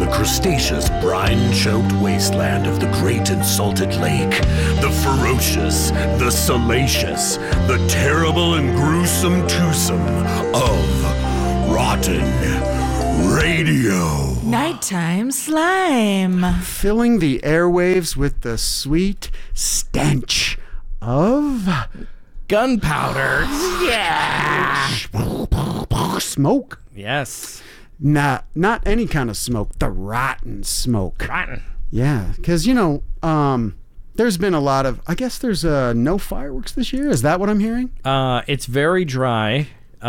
crustaceous, brine-choked wasteland of the great and salted lake, the ferocious, the salacious, the terrible and gruesome twosome of Rotten Radio. Nighttime slime. Filling the airwaves with the sweet stench of Gunpowder. Yeah. Smoke. Yes. Not any kind of smoke. The rotten smoke. Rotten. Yeah, because, there's been a lot of, I guess there's no fireworks this year. Is that what I'm hearing? It's very dry.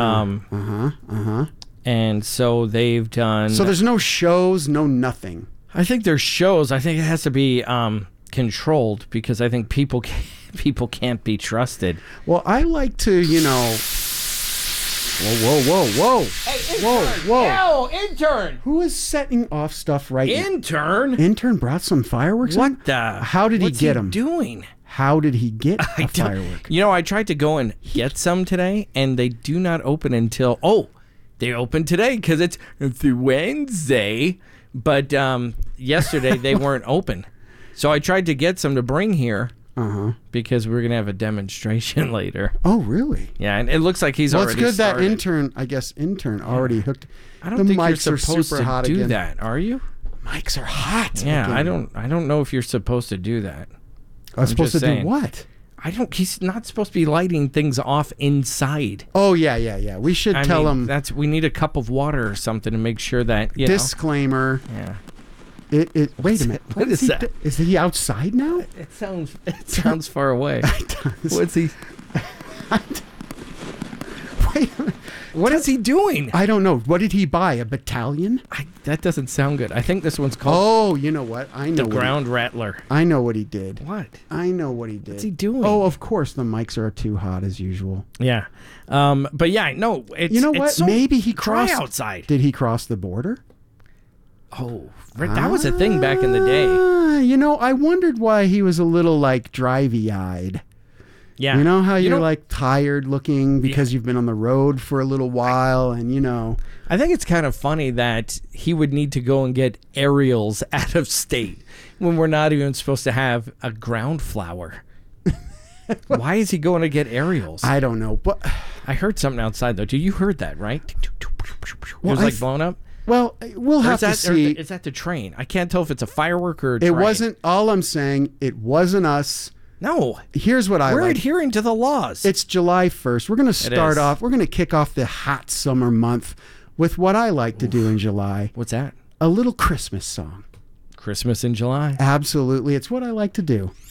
And so they've done... So there's no shows, no nothing. I think there's shows. I think it has to be controlled because I think people can't be trusted. Well, I like to, Whoa. Hey, intern! Whoa. Ew, intern! Who is setting off stuff right now? Intern? Intern brought some fireworks in? What the? How did he get them? What's he doing? How did he get a firework? I tried to go and get some today, and they do not open until... Oh, they open today because it's Wednesday. But yesterday they weren't open. So I tried to get some to bring here. Because we're going to have a demonstration later. Oh, really? Yeah, and it looks like he's already it's good started. that intern already hooked. I don't think mics you're are supposed super hot to do again. that, are you? Mics are hot. Yeah, again. I don't know if you're supposed to do that. I'm supposed to saying. do what? He's not supposed to be lighting things off inside. Oh, yeah. We should tell him. We need a cup of water or something to make sure that, Disclaimer. Yeah. Wait a minit. What is that? Is he outside now? It sounds far away. What's he? Wait a minute. What is he doing? I don't know. What did he buy? A battalion? That doesn't sound good. I think this one's called... Oh, you know what? I know the Ground Rattler. I know what he did. What? I know what he did. What's he doing? Oh, of course. The mics are too hot as usual. Yeah. But yeah, no. You know what? So Maybe he crossed... dry outside. Did he cross the border? Oh, that was a thing back in the day. I wondered why he was a little, drivey-eyed. Yeah. You know how you're, tired looking because you've been on the road for a little while and, I think it's kind of funny that he would need to go and get aerials out of state when we're not even supposed to have a ground flower. Why is he going to get aerials? I don't know, but... I heard something outside, though. You heard that, right? Well, it was, blown up? Well, we'll have to see. Is that the train? I can't tell if it's a firework or a train. It wasn't, all I'm saying, it wasn't us. No. Here's what I like. We're adhering to the laws. It's July 1st. We're going to we're going to kick off the hot summer month with what I like to do in July. What's that? A little Christmas song. Christmas in July. Absolutely. It's what I like to do.